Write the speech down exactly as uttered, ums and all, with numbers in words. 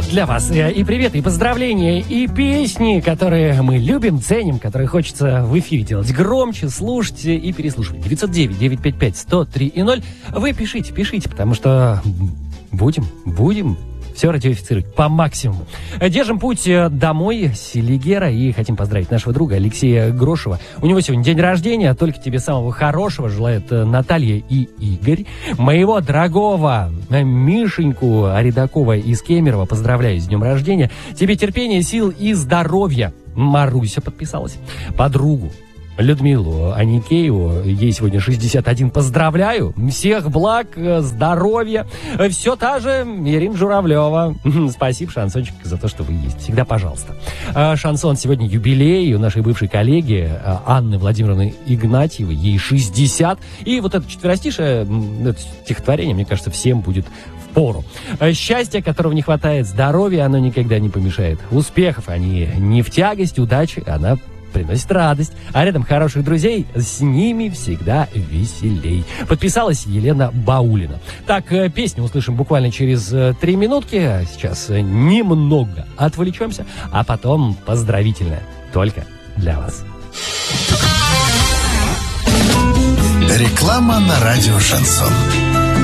для вас. И привет, и поздравления, и песни, которые мы любим, ценим, которые хочется в эфире делать громче, слушать и переслушивать. девятьсот девять девятьсот пятьдесят пять сто три и ноль. Вы пишите, пишите, потому что будем, будем все ратифицировать по максимуму. Держим путь домой с Селигера и хотим поздравить нашего друга Алексея Грошева. У него сегодня день рождения, только тебе самого хорошего желают Наталья и Игорь. Моего дорогого Мишеньку Аридакова из Кемерово поздравляю с днем рождения. Тебе терпения, сил и здоровья. Маруся подписалась. Подругу Людмилу Аникееву, ей сегодня шестьдесят один, поздравляю. Всех благ, здоровья. Все та же Ирина Журавлева. Спасибо, Шансончик, за то, что вы есть. Всегда пожалуйста. Шансон сегодня юбилей у нашей бывшей коллеги Анны Владимировны Игнатьевой. Ей шестьдесят. И вот это четверостишее, это стихотворение, мне кажется, всем будет пору. Счастья, которого не хватает, здоровья, оно никогда не помешает. Успехов, они не в тягость, удачи, она приносит радость. А рядом хороших друзей, с ними всегда веселей. Подписалась Елена Баулина. Так, песню услышим буквально через три минутки. Сейчас немного отвлечемся, а потом поздравительная. Только для вас. Реклама на радио «Шансон».